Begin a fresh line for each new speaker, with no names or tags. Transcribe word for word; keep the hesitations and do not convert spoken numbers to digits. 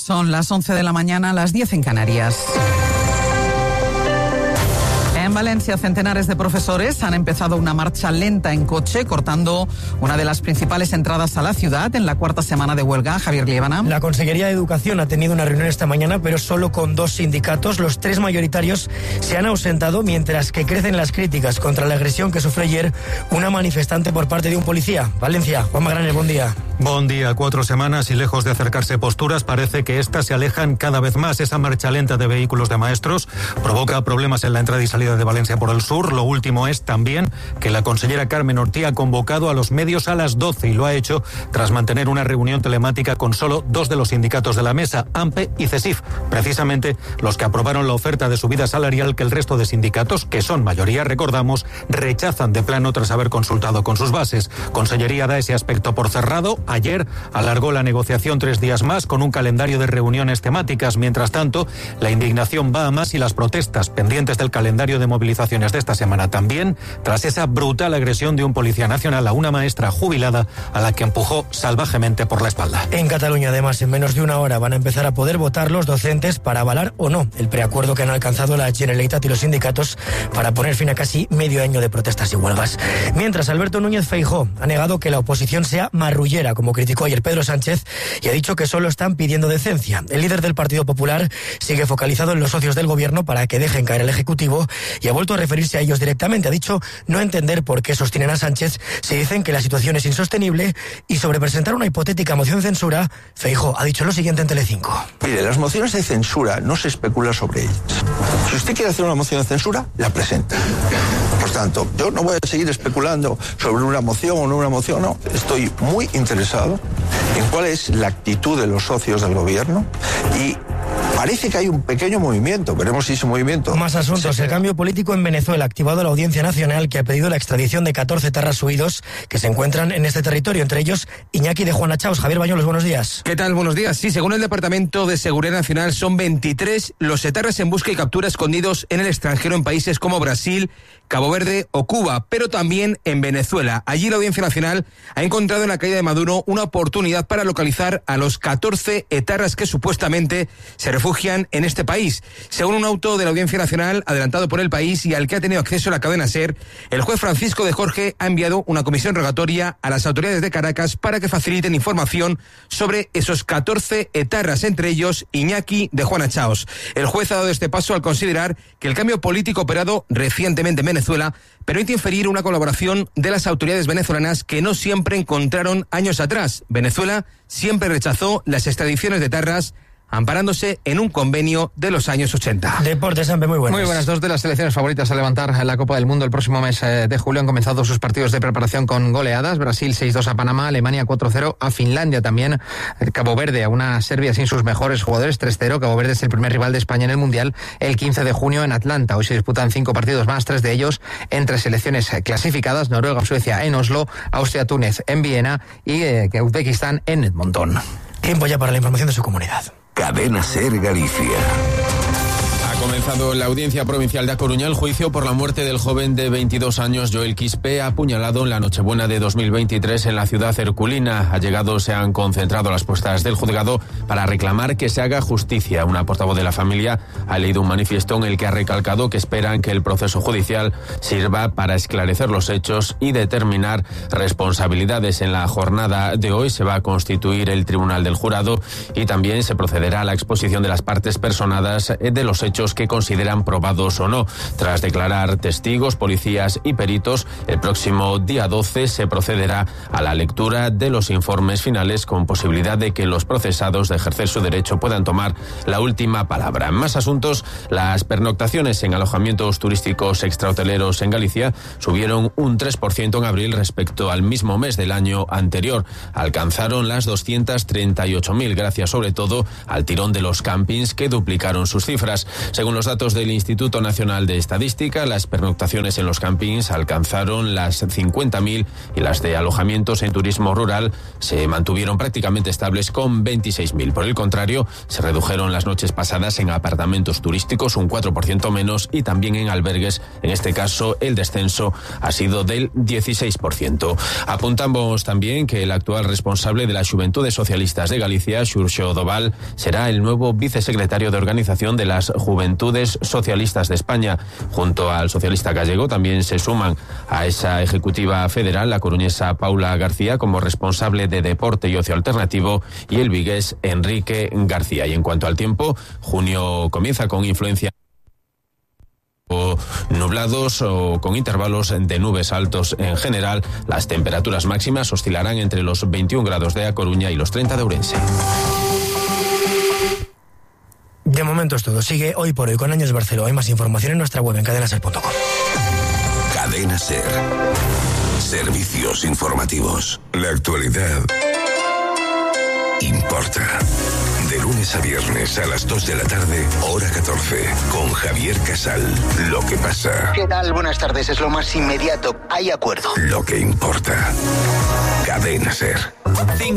Son las once de la mañana, las diez en Canarias. En Valencia, centenares de profesores han empezado una marcha lenta en coche, cortando una de las principales entradas a la ciudad en la cuarta semana de huelga. Javier Liébana.
La Consellería de Educación ha tenido una reunión esta mañana, pero solo con dos sindicatos. Los tres mayoritarios se han ausentado, mientras que crecen las críticas contra la agresión que sufrió ayer una manifestante por parte de un policía. Valencia, Juan Magranes, buen día.
Buen día. Cuatro semanas y lejos de acercarse posturas, parece que éstas se alejan cada vez más. Esa marcha lenta de vehículos de maestros provoca problemas en la entrada y salida de Valencia por el sur. Lo último es también que la consellera Carmen Ortí ha convocado a los medios a las doce y lo ha hecho tras mantener una reunión telemática con solo dos de los sindicatos de la mesa, AMPE y CESIF, precisamente los que aprobaron la oferta de subida salarial que el resto de sindicatos, que son mayoría, recordamos, rechazan de plano tras haber consultado con sus bases. Consellería da ese aspecto por cerrado. Ayer alargó la negociación tres días más con un calendario de reuniones temáticas. Mientras tanto, la indignación va a más y las protestas pendientes del calendario de movilizaciones de esta semana también, tras esa brutal agresión de un policía nacional a una maestra jubilada a la que empujó salvajemente por la espalda.
En Cataluña, además, en menos de una hora van a empezar a poder votar los docentes para avalar o no el preacuerdo que han alcanzado la Generalitat y los sindicatos para poner fin a casi medio año de protestas y huelgas. Mientras, Alberto Núñez Feijóo ha negado que la oposición sea marrullera, como criticó ayer Pedro Sánchez, y ha dicho que solo están pidiendo decencia. El líder del Partido Popular sigue focalizado en los socios del gobierno para que dejen caer el Ejecutivo y ha vuelto a referirse a ellos directamente. Ha dicho no entender por qué sostienen a Sánchez si dicen que la situación es insostenible, y sobre presentar una hipotética moción de censura, Feijóo ha dicho lo siguiente en Telecinco.
Mire, las mociones de censura no se especula sobre ellas. Si usted quiere hacer una moción de censura, la presenta. Por tanto, yo no voy a seguir especulando sobre una moción o no una moción, no. Estoy muy interesado en cuál es la actitud de los socios del gobierno y parece que hay un pequeño movimiento. Veremos si ese movimiento...
Más asuntos.
Se...
El cambio político en Venezuela ha activado la Audiencia Nacional, que ha pedido la extradición de catorce etarras huidos que se encuentran en este territorio, entre ellos Iñaki de Juana Chaos. Javier Bañuelos, buenos días.
¿Qué tal? Buenos días. Sí, según el Departamento de Seguridad Nacional, son veintitrés los etarras en busca y captura escondidos en el extranjero en países como Brasil, Cabo Verde o Cuba, pero también en Venezuela. Allí la Audiencia Nacional ha encontrado en la caída de Maduro una oportunidad para localizar a los catorce etarras que supuestamente se refugian en este país. Según un auto de la Audiencia Nacional adelantado por El País y al que ha tenido acceso la cadena SER, el juez Francisco de Jorge ha enviado una comisión rogatoria a las autoridades de Caracas para que faciliten información sobre esos catorce etarras, entre ellos Iñaki de Juana Chaos. El juez ha dado este paso al considerar que el cambio político operado recientemente en Venezuela permite inferir una colaboración de las autoridades venezolanas que no siempre encontraron años atrás. Venezuela siempre rechazó las extradiciones de etarras, amparándose en un convenio de los años ochenta.
Deportes, Ampe, muy buenas.
Muy buenas. Dos de las selecciones favoritas a levantar la Copa del Mundo el próximo mes de julio han comenzado sus partidos de preparación con goleadas. Brasil seis dos a Panamá, Alemania cuatro cero a Finlandia también, Cabo Verde a una Serbia sin sus mejores jugadores tres cero. Cabo Verde es el primer rival de España en el Mundial el quince de junio en Atlanta. Hoy se disputan cinco partidos más, tres de ellos entre selecciones clasificadas: Noruega, Suecia en Oslo, Austria, Túnez en Viena y eh, Uzbekistán en Edmonton.
Tiempo ya para la información de su comunidad.
Cadena SER Galicia.
Ha comenzado la Audiencia Provincial de A Coruña el juicio por la muerte del joven de veintidós años Joel Quispe, apuñalado en la Nochebuena de dos mil veintitrés en la ciudad herculina. Allegados se han concentrado a las puertas del juzgado para reclamar que se haga justicia. Una portavoz de la familia ha leído un manifiesto en el que ha recalcado que esperan que el proceso judicial sirva para esclarecer los hechos y determinar responsabilidades. En la jornada de hoy se va a constituir el Tribunal del Jurado y también se procederá a la exposición de las partes personadas de los hechos que consideran probados o no. Tras declarar testigos, policías y peritos, el próximo día doce se procederá a la lectura de los informes finales, con posibilidad de que los procesados de ejercer su derecho puedan tomar la última palabra. En más asuntos, las pernoctaciones en alojamientos turísticos extrahoteleros en Galicia subieron un tres por ciento en abril respecto al mismo mes del año anterior. Alcanzaron las doscientas treinta y ocho mil, gracias sobre todo al tirón de los campings, que duplicaron sus cifras. Según los datos del Instituto Nacional de Estadística, las pernoctaciones en los campings alcanzaron las cincuenta mil y las de alojamientos en turismo rural se mantuvieron prácticamente estables con veintiséis mil. Por el contrario, se redujeron las noches pasadas en apartamentos turísticos un cuatro por ciento menos y también en albergues. En este caso, el descenso ha sido del dieciséis por ciento. Apuntamos también que el actual responsable de las Juventudes Socialistas de Galicia, Xurxo Doval, será el nuevo vicesecretario de Organización de las Juventudes Socialistas de España. Junto al socialista gallego también se suman a esa ejecutiva federal la coruñesa Paula García como responsable de Deporte y Ocio Alternativo y el vigués Enrique García. Y en cuanto al tiempo, junio comienza con influencia o nublados o con intervalos de nubes altos en general. Las temperaturas máximas oscilarán entre los veintiún grados de A Coruña y los treinta de Ourense.
De momento es todo. Sigue Hoy por Hoy con Áñez Barceló. Hay más información en nuestra web en cadena ser punto com.
Cadena Ser. Servicios informativos. La actualidad importa. De lunes a viernes a las dos de la tarde, hora catorce, con Javier Casal. Lo que pasa.
¿Qué tal? Buenas tardes. Es lo más inmediato. Hay acuerdo.
Lo que importa. Cadena Ser.